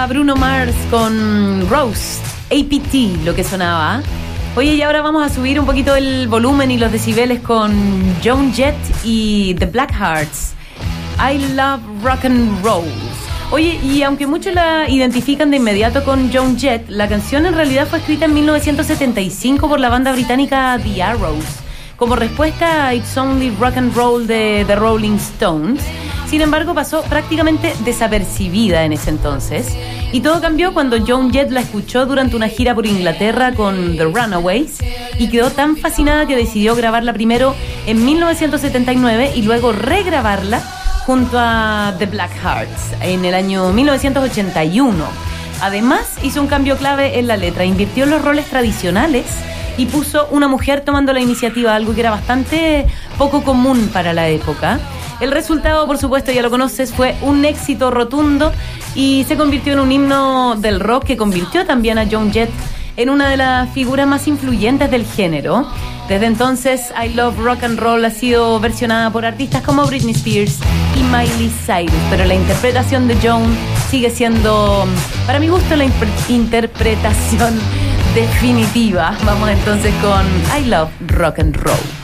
Bruno Mars con Rose, APT, lo que sonaba. Oye, y ahora vamos a subir un poquito el volumen y los decibeles con Joan Jett y The Blackhearts. I Love Rock and Roll. Oye, y aunque muchos la identifican de inmediato con Joan Jett, la canción en realidad fue escrita en 1975 por la banda británica The Arrows, como respuesta a It's Only Rock and Roll de The Rolling Stones. Sin embargo, pasó prácticamente desapercibida en ese entonces. Y todo cambió cuando Joan Jett la escuchó durante una gira por Inglaterra con The Runaways y quedó tan fascinada que decidió grabarla primero en 1979 y luego regrabarla junto a The Blackhearts en el año 1981. Además, hizo un cambio clave en la letra, invirtió los roles tradicionales y puso una mujer tomando la iniciativa, algo que era bastante poco común para la época. El resultado, por supuesto, ya lo conoces, fue un éxito rotundo y se convirtió en un himno del rock que convirtió también a Joan Jett en una de las figuras más influyentes del género. Desde entonces, I Love Rock and Roll ha sido versionada por artistas como Britney Spears y Miley Cyrus, pero la interpretación de Joan sigue siendo, para mi gusto, la interpretación definitiva. Vamos entonces con I Love Rock and Roll.